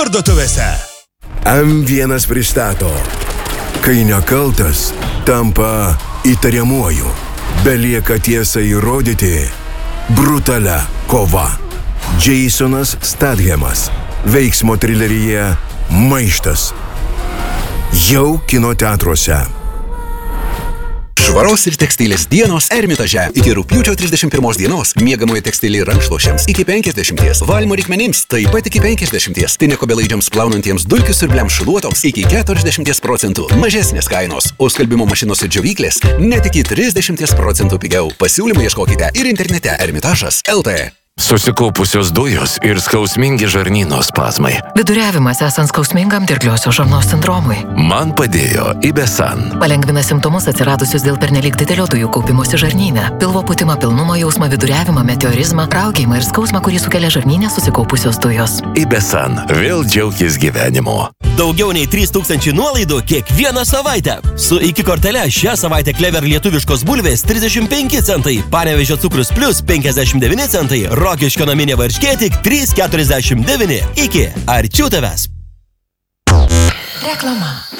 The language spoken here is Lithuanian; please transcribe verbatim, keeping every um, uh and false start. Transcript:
parduotuvėse. M vienas pristato. Kai nekaltas, tampa įtariamuoju. Belieka tiesą įrodyti. Brutalia kova. Jasonas Stathamas. Veiksmo trileryje Maištas. Jau kino teatruose. Švaros ir tekstilės dienos Ermitaže. Iki rugpjūčio trisdešimt pirmos dienos miegamoji tekstilė rankšluosčiams iki penkiasdešimties, valymo reikmenims taip pat iki penkiasdešimties, tineko belaidžiams plaunantiems dulkių siurbliams šluotoms iki keturiasdešimties procentų mažesnės kainos, o skalbimo mašinos ir džiovyklės net iki trisdešimties procentų pigiau. Pasiūlymų ieškokite ir internete ermitažas taškas lt. Susikaupusios dujos ir skausmingi žarnyno spazmai. Viduriavimas esant skausmingam dirgliosios žarnos sindromui. Man padėjo Ibesan. Palengvina simptomus atsiradusius dėl pernelyg didelio dujų kaupimosi žarnyne. Pilvo pūtimą, pilnumo jausmą, viduriavimą, meteorizmą, raukėjimą ir skausmą, kurį sukelia žarnyne susikaupusios dujos. Ibesan. Vėl džiaukis gyvenimo. Daugiau nei trys tūkstančiai nuolaidų kiekvieną savaitę. Su iki kortele šią savaitę Clever lietuviškos bulvės trisdešimt penki centai, Panevėžio cukrus plus penkiasdešimt devyni centai, Rokiškio naminė varškė tik trys keturiasdešimt devyni. Iki arčiau tavęs. Reklama.